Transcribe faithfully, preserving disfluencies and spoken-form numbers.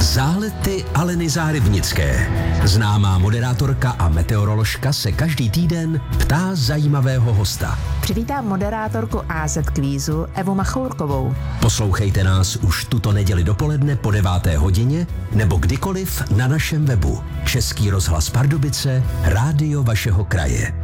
Zálety Aleny Zárybnické. Známá moderátorka a meteoroložka se každý týden ptá zajímavého hosta. Přivítám moderátorku á zet Kvízu Evu Machourkovou. Poslouchejte nás už tuto neděli dopoledne po deváté hodině nebo kdykoliv na našem webu. Český rozhlas Pardubice, rádio vašeho kraje.